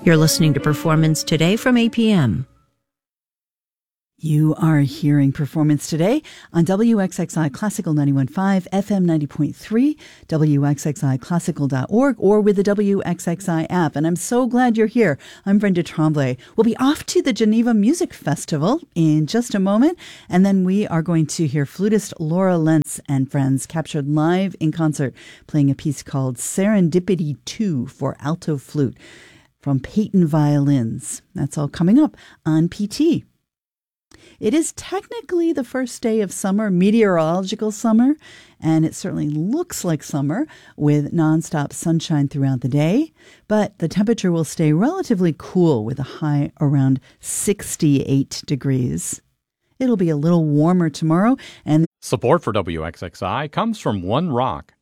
You're listening to Performance Today from APM. You are hearing Performance Today on WXXI Classical 91.5, FM 90.3, WXXIClassical.org, or with the WXXI app. And I'm so glad you're here. I'm Brenda Tremblay. We'll be off to the Geneva Music Festival in just a moment, and then we are going to hear flutist Laura Lentz and friends captured live in concert playing a piece called Serendipity 2 for alto flute from Peyton Violins. That's all coming up on PT. It is technically the first day of summer, meteorological summer, and it certainly looks like summer with nonstop sunshine throughout the day. But the temperature will stay relatively cool with a high around 68 degrees. It'll be a little warmer tomorrow. And support for WXXI comes from One Rock.